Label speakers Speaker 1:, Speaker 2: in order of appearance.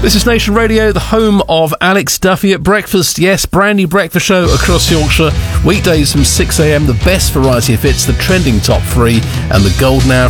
Speaker 1: This is Nation Radio, the home of Alex Duffy at breakfast. Yes, brand new breakfast show across Yorkshire. Weekdays from 6am, the best variety of hits, the trending top 3 and the golden hour